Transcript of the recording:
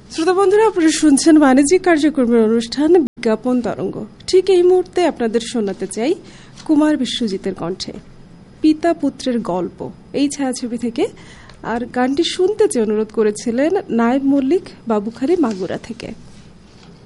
শ্রোতা বন্ধুরা, আপনারা শুনছেন বাণিজ্যিক কার্যক্রমের অনুষ্ঠান বিজ্ঞাপন তরঙ্গ। ঠিক এই মুহূর্তে আপনাদের শোনাতে চাই কুমার বিশ্বজিতের কণ্ঠে পিতা পুত্রের গল্প, এই ছায়াছবি থেকে। আর গানটি শুনতে চেয়ে অনুরোধ করেছিলেন নায়েব মল্লিক, বাবুখালী, মাগুরা থেকে।